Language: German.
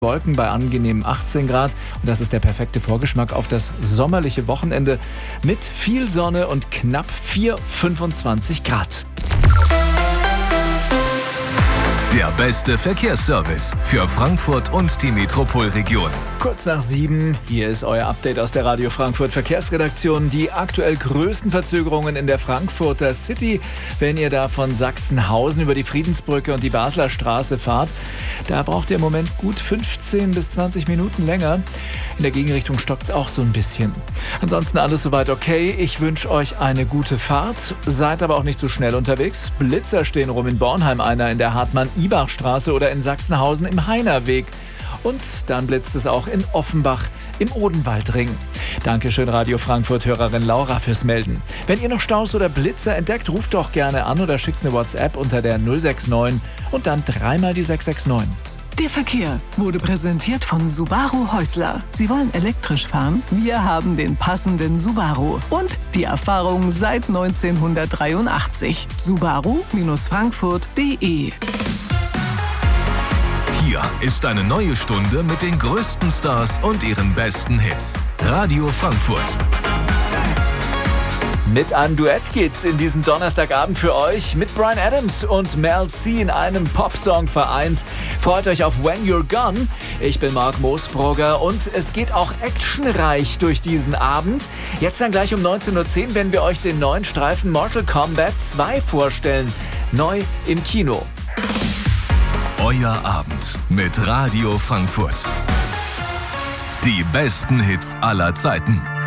Wolken bei angenehmen 18 Grad. Und das ist der perfekte Vorgeschmack auf das sommerliche Wochenende mit viel Sonne und knapp 25 Grad. Der beste Verkehrsservice für Frankfurt und die Metropolregion. Kurz nach 7, hier ist euer Update aus der Radio Frankfurt Verkehrsredaktion. Die aktuell größten Verzögerungen in der Frankfurter City, wenn ihr da von Sachsenhausen über die Friedensbrücke und die Basler Straße fahrt. Da braucht ihr im Moment gut 15 bis 20 Minuten länger. In der Gegenrichtung stockt es auch so ein bisschen. Ansonsten alles soweit okay. Ich wünsche euch eine gute Fahrt. Seid aber auch nicht zu schnell unterwegs. Blitzer stehen rum in Bornheim, einer in der Hartmann-Ibach-Straße oder in Sachsenhausen im Heinerweg. Und dann blitzt es auch in Offenbach im Odenwaldring. Dankeschön Radio Frankfurt-Hörerin Laura fürs Melden. Wenn ihr noch Staus oder Blitzer entdeckt, ruft doch gerne an oder schickt eine WhatsApp unter der 069 und dann dreimal die 669. Der Verkehr wurde präsentiert von Subaru Häusler. Sie wollen elektrisch fahren? Wir haben den passenden Subaru. Und die Erfahrung seit 1983. Subaru-Frankfurt.de. Hier ist eine neue Stunde mit den größten Stars und ihren besten Hits. Radio Frankfurt. Mit einem Duett geht's in diesen Donnerstagabend für euch mit Bryan Adams und Mel C in einem Popsong vereint. Freut euch auf When You're Gone. Ich bin Marc Moosbrugger und es geht auch actionreich durch diesen Abend. Jetzt dann gleich um 19:10 Uhr, wenn wir euch den neuen Streifen Mortal Kombat 2 vorstellen. Neu im Kino. Euer Abend mit Radio Frankfurt. Die besten Hits aller Zeiten.